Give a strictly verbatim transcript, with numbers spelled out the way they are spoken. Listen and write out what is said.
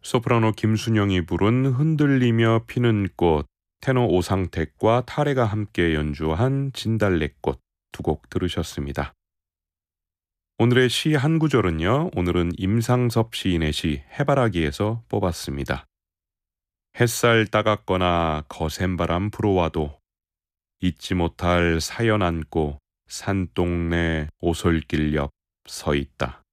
소프라노 김순영이 부른 흔들리며 피는 꽃, 테너 오상택과 타레가 함께 연주한 진달래꽃 두 곡 들으셨습니다. 오늘의 시 한 구절은요. 오늘은 임상섭 시인의 시 해바라기에서 뽑았습니다. 햇살 따갑거나 거센 바람 불어와도 잊지 못할 사연 안고 산동네 오솔길 옆 서 있다.